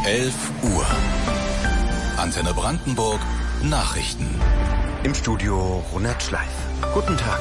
11 Uhr. Antenne Brandenburg, Nachrichten. Im Studio Ronald Schleif. Guten Tag.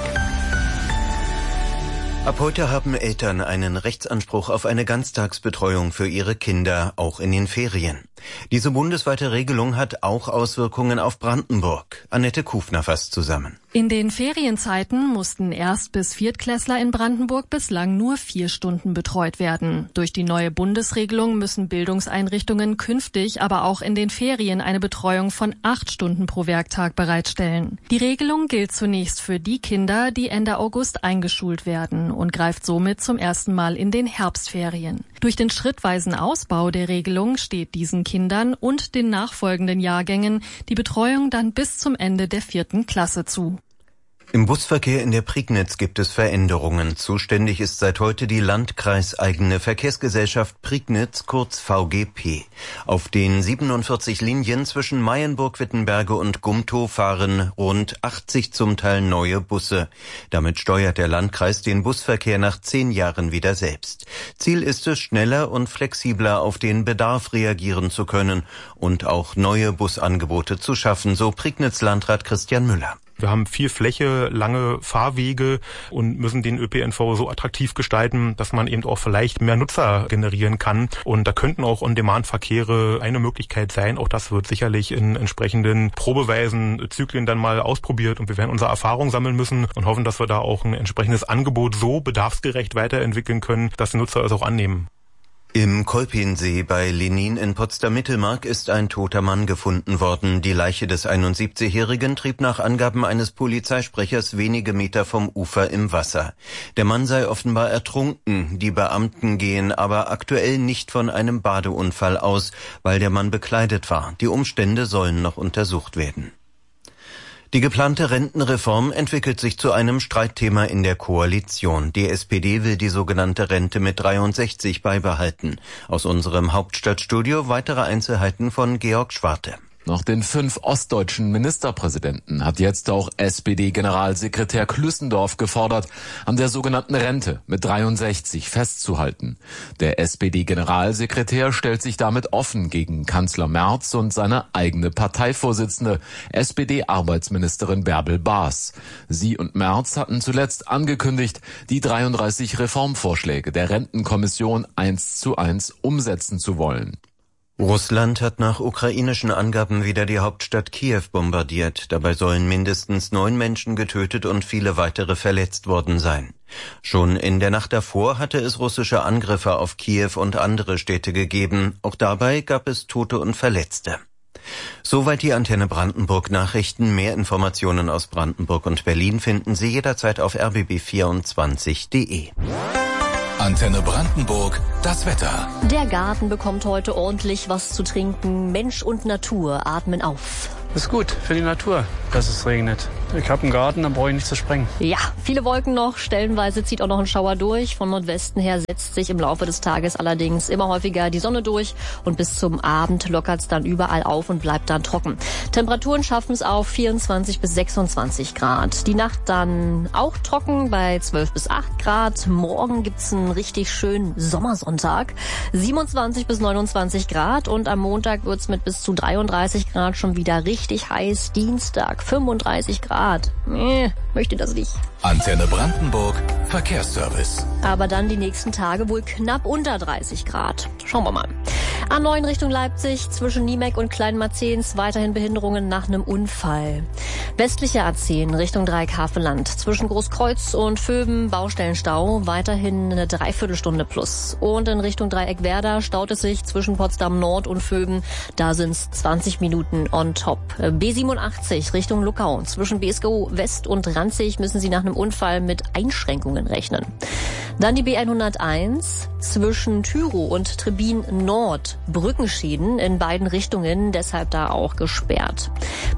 Ab heute haben Eltern einen Rechtsanspruch auf eine Ganztagsbetreuung für ihre Kinder, auch in den Ferien. Diese bundesweite Regelung hat auch Auswirkungen auf Brandenburg. Annette Kufner fasst zusammen. In den Ferienzeiten mussten Erst- bis Viertklässler in Brandenburg bislang nur 4 Stunden betreut werden. Durch die neue Bundesregelung müssen Bildungseinrichtungen künftig aber auch in den Ferien eine Betreuung von 8 Stunden pro Werktag bereitstellen. Die Regelung gilt zunächst für die Kinder, die Ende August eingeschult werden und greift somit zum ersten Mal in den Herbstferien. Durch den schrittweisen Ausbau der Regelung steht diesen Kindern und den nachfolgenden Jahrgängen die Betreuung dann bis zum Ende der 4. Klasse zu. Im Busverkehr in der Prignitz gibt es Veränderungen. Zuständig ist seit heute die landkreiseigene Verkehrsgesellschaft Prignitz, kurz VGP. Auf den 47 Linien zwischen Mayenburg-Wittenberge und Gumtow fahren rund 80 zum Teil neue Busse. Damit steuert der Landkreis den Busverkehr nach 10 Jahren wieder selbst. Ziel ist es, schneller und flexibler auf den Bedarf reagieren zu können und auch neue Busangebote zu schaffen, so Prignitz-Landrat Christian Müller. Wir haben viel Fläche, lange Fahrwege und müssen den ÖPNV so attraktiv gestalten, dass man eben auch vielleicht mehr Nutzer generieren kann. Und da könnten auch On-Demand-Verkehre eine Möglichkeit sein. Auch das wird sicherlich in entsprechenden Probeweisen, Zyklen dann mal ausprobiert. Und wir werden unsere Erfahrung sammeln müssen und hoffen, dass wir da auch ein entsprechendes Angebot so bedarfsgerecht weiterentwickeln können, dass die Nutzer es auch annehmen. Im Kolpinsee bei Lenin in Potsdam-Mittelmark ist ein toter Mann gefunden worden. Die Leiche des 71-Jährigen trieb nach Angaben eines Polizeisprechers wenige Meter vom Ufer im Wasser. Der Mann sei offenbar ertrunken. Die Beamten gehen aber aktuell nicht von einem Badeunfall aus, weil der Mann bekleidet war. Die Umstände sollen noch untersucht werden. Die geplante Rentenreform entwickelt sich zu einem Streitthema in der Koalition. Die SPD will die sogenannte Rente mit 63 beibehalten. Aus unserem Hauptstadtstudio weitere Einzelheiten von Georg Schwarte. Nach den 5 ostdeutschen Ministerpräsidenten hat jetzt auch SPD-Generalsekretär Klüssendorf gefordert, an der sogenannten Rente mit 63 festzuhalten. Der SPD-Generalsekretär stellt sich damit offen gegen Kanzler Merz und seine eigene Parteivorsitzende, SPD-Arbeitsministerin Bärbel Baas. Sie und Merz hatten zuletzt angekündigt, die 33 Reformvorschläge der Rentenkommission 1:1 umsetzen zu wollen. Russland hat nach ukrainischen Angaben wieder die Hauptstadt Kiew bombardiert. Dabei sollen mindestens 9 Menschen getötet und viele weitere verletzt worden sein. Schon in der Nacht davor hatte es russische Angriffe auf Kiew und andere Städte gegeben. Auch dabei gab es Tote und Verletzte. Soweit die Antenne Brandenburg Nachrichten. Mehr Informationen aus Brandenburg und Berlin finden Sie jederzeit auf rbb24.de. Antenne Brandenburg, das Wetter. Der Garten bekommt heute ordentlich was zu trinken. Mensch und Natur atmen auf. Das ist gut für die Natur, dass es regnet. Ich habe einen Garten, da brauche ich nicht zu sprengen. Ja, viele Wolken noch. Stellenweise zieht auch noch ein Schauer durch. Von Nordwesten her setzt sich im Laufe des Tages allerdings immer häufiger die Sonne durch. Und bis zum Abend lockert es dann überall auf und bleibt dann trocken. Temperaturen schaffen es auf 24 bis 26 Grad. Die Nacht dann auch trocken bei 12 bis 8 Grad. Morgen gibt's einen richtig schönen Sommersonntag. 27 bis 29 Grad. Und am Montag wird's mit bis zu 33 Grad schon wieder richtig heiß. Dienstag 35 Grad. Möchte das nicht. Antenne Brandenburg, Verkehrsservice. Aber dann die nächsten Tage wohl knapp unter 30 Grad. Schauen wir mal. A9 Richtung Leipzig, zwischen Niemek und Kleinmarzens weiterhin Behinderungen nach einem Unfall. Westliche A10 Richtung Dreieck-Havelland, zwischen Großkreuz und Vöben Baustellenstau, weiterhin eine Dreiviertelstunde plus. Und in Richtung Dreieck-Werder staut es sich zwischen Potsdam Nord und Vöben, da sind es 20 Minuten on top. B87 Richtung Luckau, zwischen BSGO West und Ranzig müssen Sie nach einem Unfall mit Einschränkungen rechnen. Dann die B101 zwischen Tyrow und Trebin Nord. Brückenschäden in beiden Richtungen, deshalb da auch gesperrt.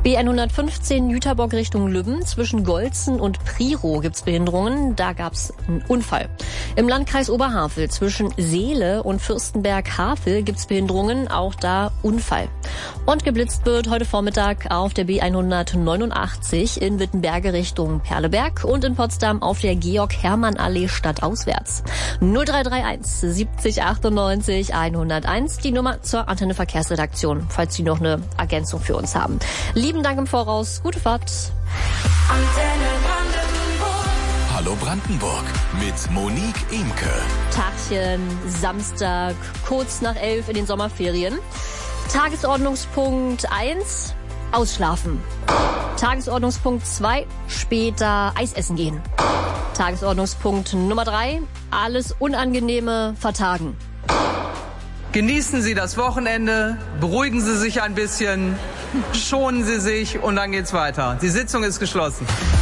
B115 Jüterbock Richtung Lübben. Zwischen Golzen und Priro gibt's Behinderungen. Da gab's einen Unfall. Im Landkreis Oberhavel zwischen Seele und Fürstenberg-Havel gibt's Behinderungen. Auch da Unfall. Und geblitzt wird heute Vormittag auf der B189 in Wittenberge Richtung Perleberg und in Potsdam auf der Georg-Hermann-Allee stadtauswärts. auswärts. 0331 70 98 101, die Nummer zur Antenne Verkehrsredaktion, falls Sie noch eine Ergänzung für uns haben. Lieben Dank im Voraus, gute Fahrt. Antenne Brandenburg. Hallo Brandenburg mit Monique Imke. Tagchen, Samstag, kurz nach 11 in den Sommerferien. Tagesordnungspunkt 1, ausschlafen. Tagesordnungspunkt 2, später Eis essen gehen. Tagesordnungspunkt Nummer 3, alles Unangenehme vertagen. Genießen Sie das Wochenende, beruhigen Sie sich ein bisschen, schonen Sie sich und dann geht's weiter. Die Sitzung ist geschlossen.